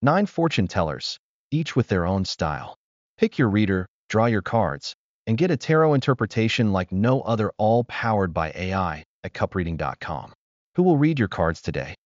9 fortune tellers, each with their own style. Pick your reader, draw your cards, and get a tarot interpretation like no other, all powered by AI at cupreading.com. Who will read your cards today?